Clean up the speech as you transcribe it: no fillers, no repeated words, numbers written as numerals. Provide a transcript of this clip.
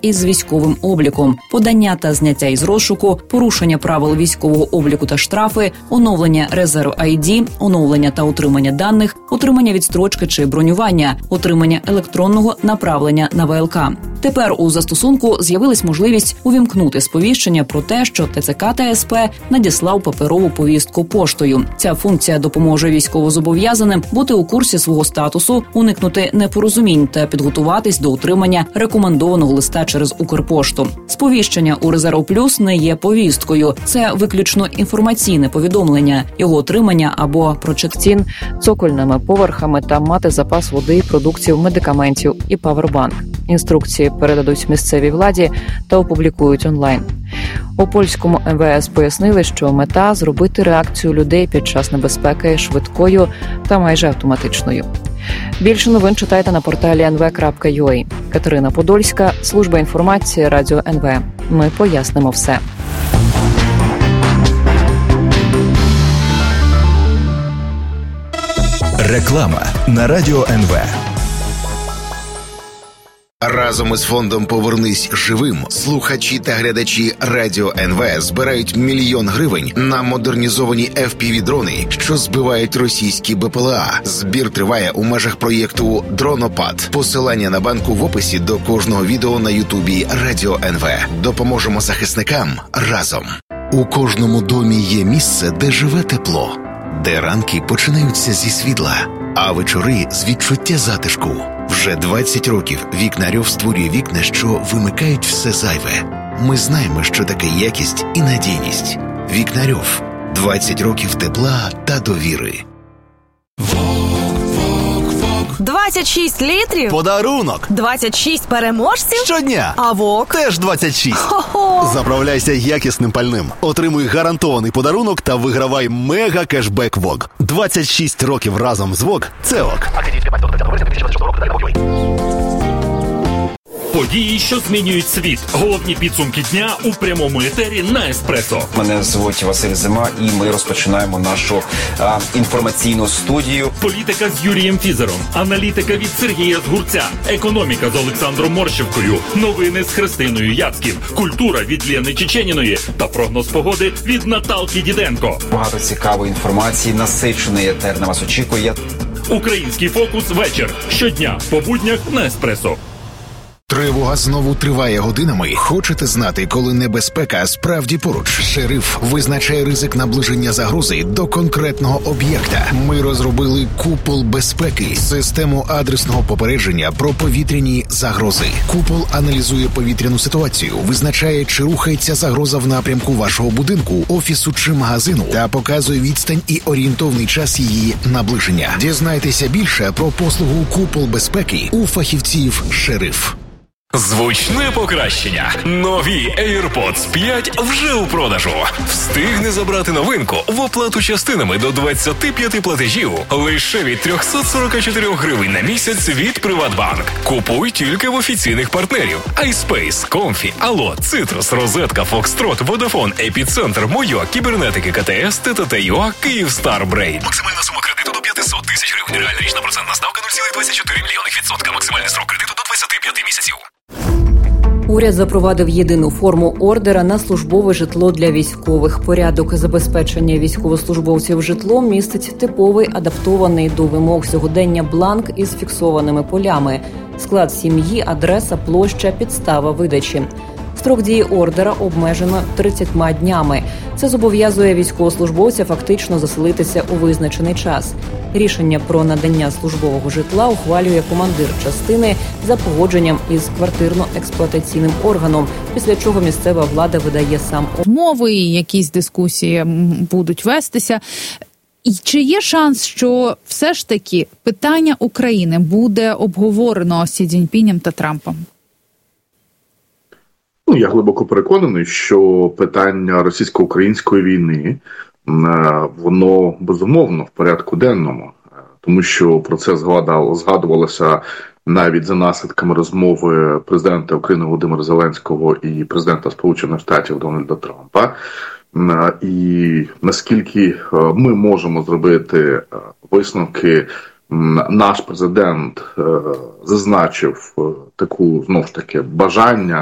із військовим обліком, подання та зняття із розшуку, порушення правил військового обліку та штрафи, оновлення резерв ID, оновлення та утримання даних, отримання відстрочки чи бронювання, отримання електронного направлення на ВЛК. Тепер у застосунку з'явилась можливість увімкнути сповіщення про те, що ТЦК та СП надіслав паперову повістку поштою. Ця функція допоможе військовозобов'язаним бути у курсі свого статусу, уникнути непорозумінь та підготуватись до отримання рекомендованого листа через Укрпошту. Сповіщення у Резерв Плюс не є повісткою. Це виключно інформаційне повідомлення. Його отримання або прочитцін цокольними поверхами та мати запас води, продуктів, медикаментів і павербанк. Інструкції передадуть місцевій владі та опублікують онлайн. У польському МВС пояснили, що мета – зробити реакцію людей під час небезпеки швидкою та майже автоматичною. Більше новин читайте на порталі nv.ua. Катерина Подольська, служба інформації, Радіо НВ. Ми пояснимо все. Реклама на Радіо НВ. Разом із фондом «Повернись живим» слухачі та глядачі Радіо НВ збирають 1 мільйон гривень на модернізовані FPV-дрони, що збивають російські БПЛА. Збір триває у межах проєкту «Дронопад». Посилання на банку в описі до кожного відео на Ютубі Радіо НВ. Допоможемо захисникам разом. У кожному домі є місце, де живе тепло, де ранки починаються зі світла, а вечори з відчуття затишку. Вже 20 років Вікнарьов створює вікна, що вимикають все зайве. Ми знаємо, що таке якість і надійність. Вікнарьов. 20 років тепла та довіри. 26 літрів? Подарунок! 26 переможців? Щодня! А ВОК? Теж 26! Хо-хо! Заправляйся якісним пальним. Отримуй гарантований подарунок та вигравай мега-кешбек ВОК. 26 років разом з ВОК – це ОК. Події, що змінюють світ. Головні підсумки дня у прямому етері на Еспресо. Мене звуть Василь Зима, і ми розпочинаємо нашу інформаційну студію. Політика з Юрієм Фізером, аналітика від Сергія Згурця, економіка з Олександром Морщевкою, новини з Христиною Яцьків, культура від Лєни Чеченіної та прогноз погоди від Наталки Діденко. Багато цікавої інформації, насичений етер на вас очікує. Український фокус вечір. Щодня по буднях на Еспресо. Тривога знову триває годинами. Хочете знати, коли небезпека справді поруч? Шериф визначає ризик наближення загрози до конкретного об'єкта. Ми розробили купол безпеки – систему адресного попередження про повітряні загрози. Купол аналізує повітряну ситуацію, визначає, чи рухається загроза в напрямку вашого будинку, офісу чи магазину, та показує відстань і орієнтовний час її наближення. Дізнайтеся більше про послугу купол безпеки у фахівців «Шериф». Звучне покращення. Нові AirPods 5 вже у продажу. Встигни забрати новинку в оплату частинами до 25 платежів лише від 344 гривень на місяць від Приватбанк. Купуй тільки в офіційних партнерів: iSpace, Comfy, Allo, Citrus, Розетка, Foxtrot, Vodafone, Епіцентр, Мойо, Кібернетики, КТС, ТТТ.ЮА, Київстар, Брейд. Максимальна сума кредиту до 500 тисяч гривень. Реальна річна процентна ставка 0,24 мільйонів %. Максимальний срок кредиту до 25 місяців. Уряд запровадив єдину форму ордера на службове житло для військових. Порядок забезпечення військовослужбовців житлом містить типовий, адаптований до вимог сьогодення бланк із фіксованими полями, склад сім'ї, адреса, площа, підстава видачі. Строк дії ордера обмежено 30 днями. Це зобов'язує військовослужбовця фактично заселитися у визначений час. Рішення про надання службового житла ухвалює командир частини за погодженням із квартирно-експлуатаційним органом, після чого місцева влада видає сам мови, якісь дискусії будуть вестися. І чи є шанс, що все ж таки питання України буде обговорено Сі Цзіньпінем та Трампом? Я глибоко переконаний, що питання російсько-української війни, воно безумовно в порядку денному, тому що про це згадувалося навіть за наслідками розмови президента України Володимира Зеленського і президента Сполучених Штатів Дональда Трампа. І наскільки ми можемо зробити висновки, наш президент зазначив таку, знову ж таки, бажання